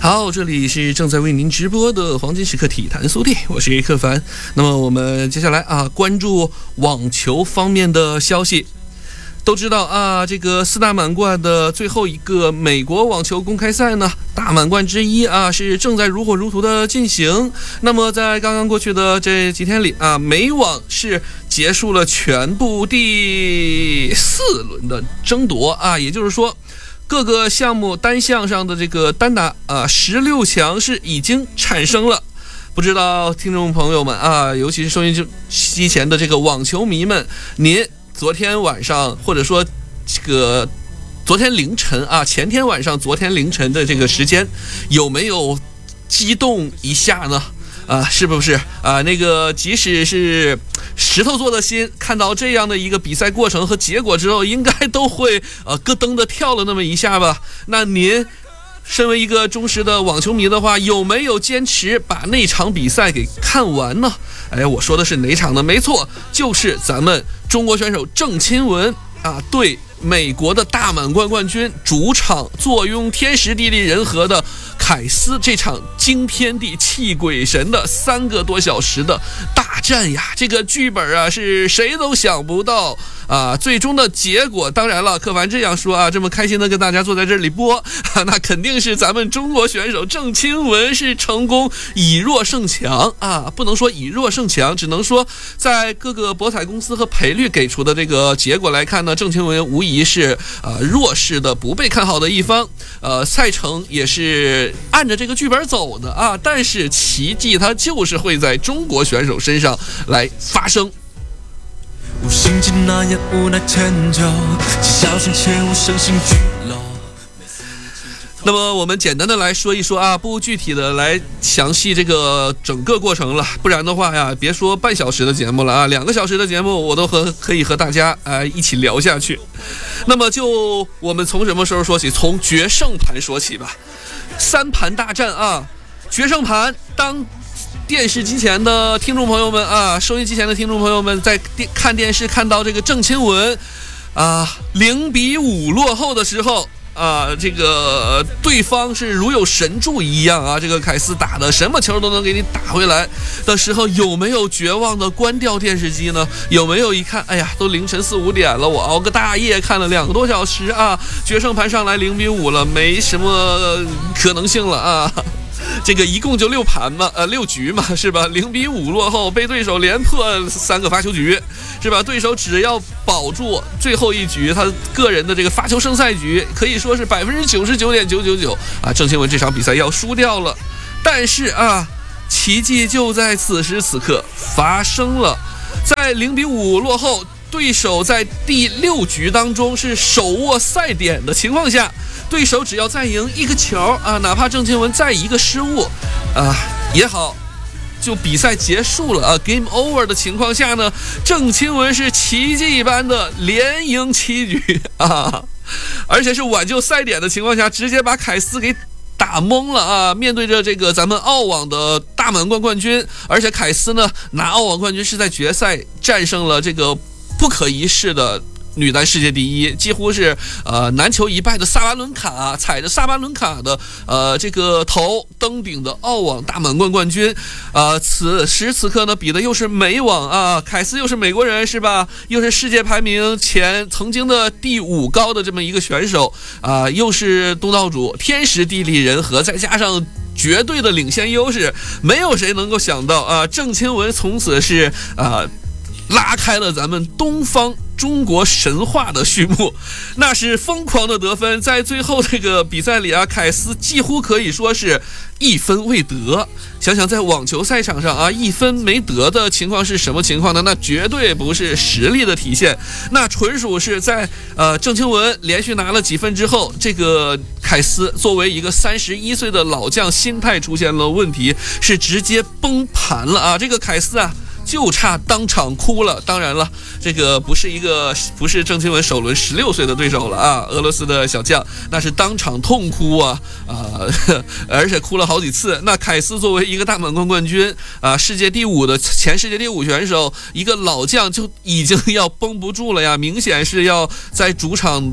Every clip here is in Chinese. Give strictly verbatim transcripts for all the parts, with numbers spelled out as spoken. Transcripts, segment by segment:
好，这里是正在为您直播的黄金时刻体坛速递，我是克凡。那么我们接下来啊，关注网球方面的消息。都知道啊，这个四大满贯的最后一个美国网球公开赛呢，大满贯之一啊，是正在如火如荼的进行。那么在刚刚过去的这几天里啊，美网是结束了全部第四轮的争夺啊，也就是说，各个项目单项上的这个单打啊，十六强是已经产生了。不知道听众朋友们啊，尤其是收音机前的这个网球迷们，您昨天晚上或者说这个昨天凌晨啊，前天晚上昨天凌晨的这个时间，有没有激动一下呢？啊，是不是啊？那个即使是石头做的心，看到这样的一个比赛过程和结果之后，应该都会呃咯噔的跳了那么一下吧？那您身为一个忠实的网球迷的话，有没有坚持把那场比赛给看完呢？哎，我说的是哪场呢？没错，就是咱们中国选手郑钦文啊，对美国的大满贯冠军主场坐拥天时地利人和的凯斯这场惊天地泣鬼神的三个多小时的大战呀！这个剧本啊，是谁都想不到啊！最终的结果，当然了，柯凡这样说啊，这么开心的跟大家坐在这里播，啊、那肯定是咱们中国选手郑钦文是成功以弱胜强啊！不能说以弱胜强，只能说在各个博彩公司和赔率给出的这个结果来看呢，郑钦文无疑是呃弱势的、不被看好的一方，呃，赛程也是按着这个剧本走的啊，但是奇迹它就是会在中国选手身上来发生。 无心机那样无奈迁就，既小心且无身心俱乐。 那么我们简单的来说一说啊，不具体的来详细这个整个过程了，不然的话呀，别说半小时的节目了啊，两个小时的节目我都和可以和大家啊一起聊下去。那么就我们从什么时候说起？从决胜盘说起吧。三盘大战啊，决胜盘，当电视机前的听众朋友们啊，收音机前的听众朋友们在电看电视看到这个郑钦文啊零比五落后的时候啊，这个对方是如有神助一样啊，这个凯斯打的什么球都能给你打回来的时候，有没有绝望的关掉电视机呢？有没有一看，哎呀，都凌晨四五点了，我熬个大夜看了两个多小时啊，决胜盘上来零比五了，没什么可能性了啊。这个一共就六盘嘛，呃，六局嘛，是吧？零比五落后，被对手连破三个发球局，是吧？对手只要保住最后一局，他个人的这个发球胜赛局，可以说是百分之九十九点九九九啊。郑钦文这场比赛要输掉了，但是啊，奇迹就在此时此刻发生了，在零比五落后，对手在第六局当中是手握赛点的情况下，对手只要再赢一个球啊，哪怕郑钦文再一个失误啊也好，就比赛结束了啊 ，game over 的情况下呢，郑钦文是奇迹般的连赢七局啊，而且是挽救赛点的情况下，直接把凯斯给打懵了啊！面对着这个咱们澳网的大满贯冠军，而且凯斯呢拿澳网冠军是在决赛战胜了这个不可一世的女单世界第一，几乎是呃难求一败的萨巴伦卡，踩着萨巴伦卡的呃这个头登顶的澳网大满贯冠军，呃此时此刻呢比的又是美网啊，凯斯又是美国人是吧？又是世界排名前曾经的第五高的这么一个选手啊、呃，又是东道主，天时地利人和，再加上绝对的领先优势，没有谁能够想到啊，郑钦文从此是啊、呃、拉开了咱们东方中国神话的序幕，那是疯狂的得分，在最后这个比赛里啊，凯斯几乎可以说是一分未得。想想在网球赛场上啊，一分没得的情况是什么情况呢？那绝对不是实力的体现，那纯属是在呃郑钦文连续拿了几分之后，这个凯斯作为一个三十一岁的老将，心态出现了问题，是直接崩盘了啊！这个凯斯啊，就差当场哭了。当然了，这个不是一个不是郑钦文首轮十六岁的对手了啊，俄罗斯的小将，那是当场痛哭啊啊、呃，而且哭了好几次。那凯斯作为一个大满贯冠军啊，世界第五的前世界第五选手，一个老将就已经要绷不住了呀，明显是要在主场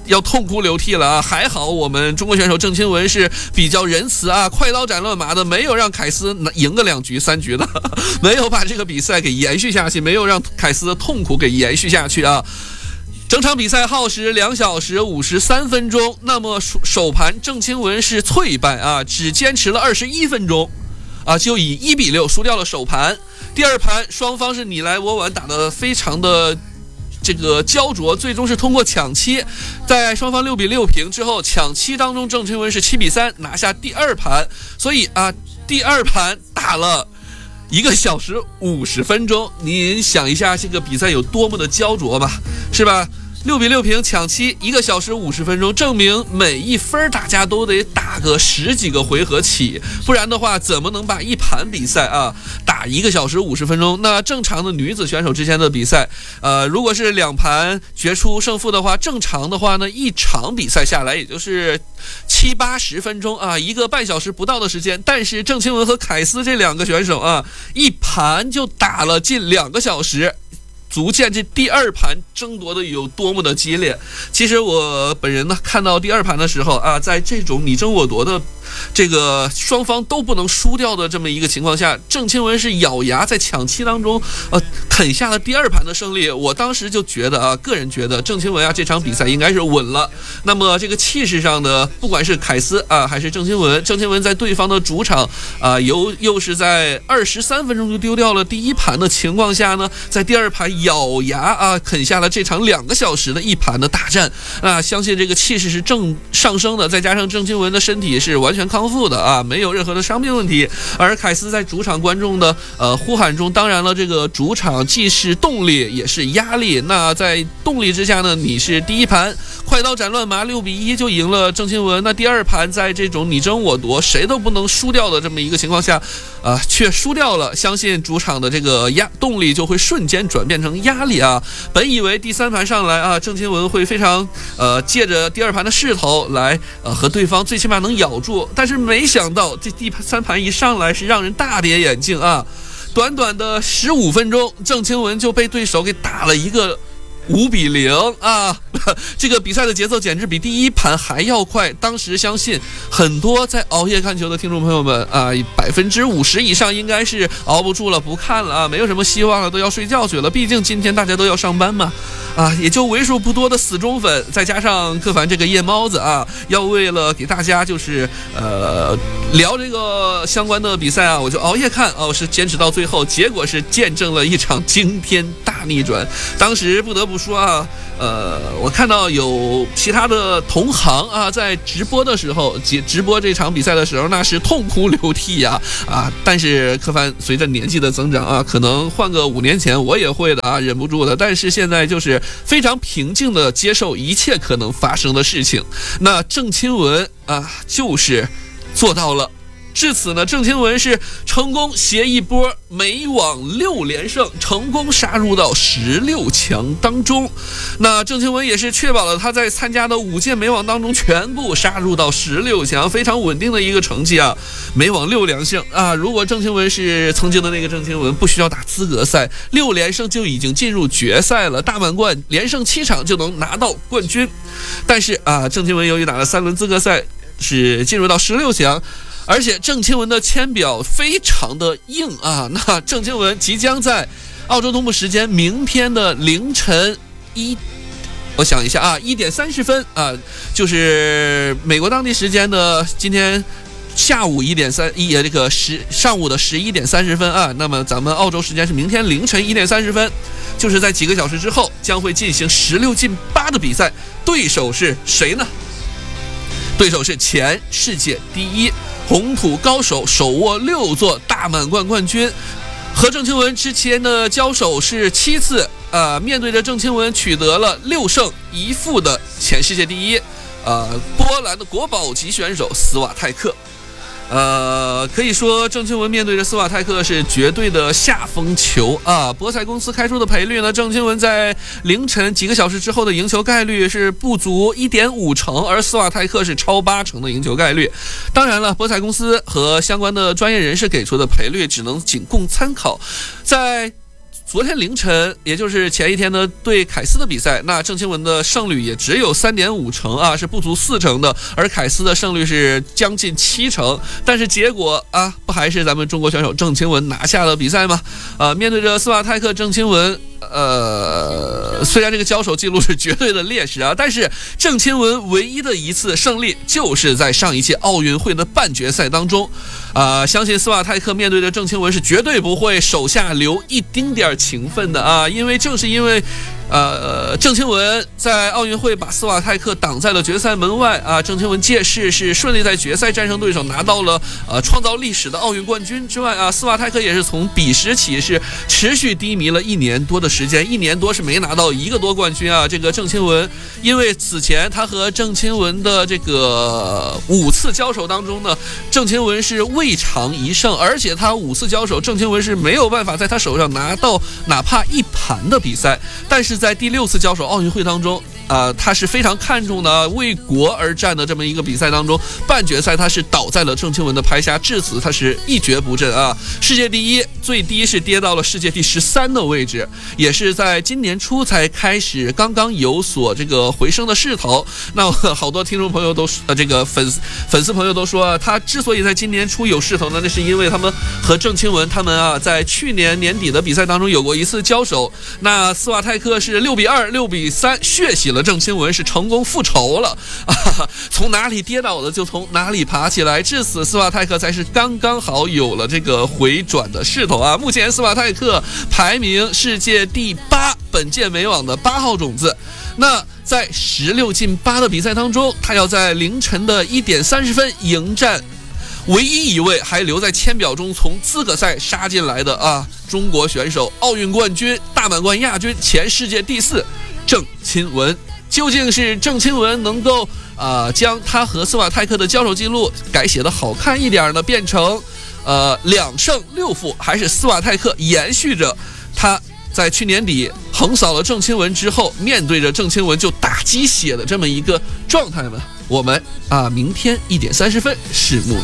要痛哭流涕了啊！还好我们中国选手郑钦文是比较仁慈啊，快刀斩乱麻的，没有让凯斯赢个两局三局的，没有把这个比赛给延续下去，没有让凯斯的痛苦给延续下去啊。整场比赛耗时两小时五十三分钟，那么首盘郑钦文是脆败啊，只坚持了二十一分钟啊，就以一比六输掉了首盘。第二盘双方是你来我往，打得非常的这个焦灼，最终是通过抢七，在双方六比六平之后，抢七当中郑钦文是七比三拿下第二盘。所以啊，第二盘打了一个小时五十分钟，您想一下这个比赛有多么的焦灼吧，是吧？六比六平抢七，一个小时五十分钟，证明每一分大家都得打个十几个回合起，不然的话怎么能把一盘比赛啊打一个小时五十分钟？那正常的女子选手之间的比赛，呃，如果是两盘决出胜负的话，正常的话呢，一场比赛下来也就是七八十分钟啊，一个半小时不到的时间。但是郑钦文和凯斯这两个选手啊，一盘就打了近两个小时。足见这第二盘争夺的有多么的激烈。其实我本人呢，看到第二盘的时候啊，在这种你争我夺的这个双方都不能输掉的这么一个情况下，郑钦文是咬牙在抢七当中呃啃下了第二盘的胜利。我当时就觉得啊，个人觉得郑钦文啊这场比赛应该是稳了。那么这个气势上的，不管是凯斯啊还是郑钦文，郑钦文在对方的主场啊，又又是在二十三分钟就丢掉了第一盘的情况下呢，在第二盘咬牙啊啃下了这场两个小时的一盘的大战啊，相信这个气势是正上升的，再加上郑钦文的身体是完全康复的啊，没有任何的伤病问题。而凯斯在主场观众的呃呼喊中，当然了，这个主场既是动力也是压力。那在动力之下呢，你是第一盘快刀斩乱麻六比一就赢了郑钦文，那第二盘在这种你争我夺谁都不能输掉的这么一个情况下啊、呃，却输掉了，相信主场的这个压动力就会瞬间转变成压力啊。本以为第三盘上来啊，郑钦文会非常呃借着第二盘的势头来呃和对方最起码能咬住，但是没想到这第三盘一上来是让人大跌眼镜啊！短短的十五分钟，郑钦文就被对手给打了一个五比零啊！这个比赛的节奏简直比第一盘还要快。当时相信很多在熬夜看球的听众朋友们啊，百分之五十以上应该是熬不住了，不看了啊，没有什么希望了，都要睡觉去了。毕竟今天大家都要上班嘛，啊，也就为数不多的死忠粉，再加上柯凡这个夜猫子啊，要为了给大家就是呃聊这个相关的比赛啊，我就熬夜看哦，是坚持到最后，结果是见证了一场惊天大逆转。当时不得不说啊，呃，我看到有其他的同行啊，在直播的时候，直直播这场比赛的时候，那是痛哭流涕呀啊！但是柯凡随着年纪的增长啊，可能换个五年前我也会的啊，忍不住的。但是现在就是非常平静的接受一切可能发生的事情。那郑钦文啊，就是做到了。至此呢，郑钦文是成功携一波美网六连胜，成功杀入到十六强当中。那郑钦文也是确保了他在参加的五届美网当中全部杀入到十六强，非常稳定的一个成绩啊！美网六连胜啊！如果郑钦文是曾经的那个郑钦文，不需要打资格赛，六连胜就已经进入决赛了，大满贯连胜七场就能拿到冠军。但是啊，郑钦文由于打了三轮资格赛，是进入到十六强。而且郑钦文的签表非常的硬啊！那郑钦文即将在澳洲东部时间明天的凌晨一，我想一下啊，一点三十分啊，就是美国当地时间的今天下午一点三一这个十上午的十一点三十分啊。那么咱们澳洲时间是明天凌晨一点三十分，就是在几个小时之后将会进行十六进八的比赛，对手是谁呢？对手是前世界第一红土高手，手握六座大满贯冠军，和郑钦文之前的交手是七次，呃，面对着郑钦文取得了六胜一负的前世界第一，呃，波兰的国宝级选手斯瓦泰克。呃，可以说郑钦文面对着斯瓦泰克是绝对的下风球啊！博彩公司开出的赔率呢，郑钦文在凌晨几个小时之后的赢球概率是不足 一点五成，而斯瓦泰克是超八成的赢球概率。当然了，博彩公司和相关的专业人士给出的赔率只能仅供参考。在昨天凌晨，也就是前一天的对凯斯的比赛，那郑钦文的胜率也只有 三点五 成啊，是不足四成的，而凯斯的胜率是将近七成。但是结果啊，不还是咱们中国选手郑钦文拿下了比赛吗？呃，面对着斯瓦泰克，郑钦文。呃，虽然这个交手记录是绝对的劣势啊，但是郑钦文唯一的一次胜利就是在上一届奥运会的半决赛当中，呃，相信斯瓦泰克面对着郑钦文是绝对不会手下留一丁点情分的啊，因为正是因为。呃，郑钦文在奥运会把斯瓦泰克挡在了决赛门外啊！郑钦文届势是顺利在决赛战胜对手，拿到了呃创造历史的奥运冠军之外啊，斯瓦泰克也是从彼时起是持续低迷了一年多的时间，一年多是没拿到一个多冠军啊！这个郑钦文，因为此前他和郑钦文的这个五次交手当中呢，郑钦文是未尝一胜，而且他五次交手，郑钦文是没有办法在他手上拿到哪怕一盘的比赛，但是。在第六次交手奥运会当中，呃，他是非常看重的为国而战的这么一个比赛当中，半决赛他是倒在了郑钦文的拍下，至此他是一蹶不振啊！世界第一最低是跌到了世界第十三的位置，也是在今年初才开始刚刚有所这个回升的势头。那好多听众朋友都呃这个粉丝粉丝朋友都说，他之所以在今年初有势头呢，那是因为他们和郑钦文他们啊在去年年底的比赛当中有过一次交手，那斯瓦泰克是六比二、六比三血洗了郑钦文，是成功复仇了啊！从哪里跌倒的就从哪里爬起来，至此斯瓦泰克才是刚刚好有了这个回转的势头啊！目前斯瓦泰克排名世界第八，本届美网的八号种子。那在十六进八的比赛当中，他要在凌晨的一点三十分迎战唯一一位还留在签表中从资格赛杀进来的啊中国选手，奥运冠军、大满贯亚军、前世界第四郑钦文。究竟是郑钦文能够啊、呃、将他和斯瓦泰克的交手记录改写的好看一点呢，变成呃两胜六负，还是斯瓦泰克延续着他在去年底横扫了郑钦文之后，面对着郑钦文就打鸡血的这么一个状态呢？我们啊明天一点三十分拭目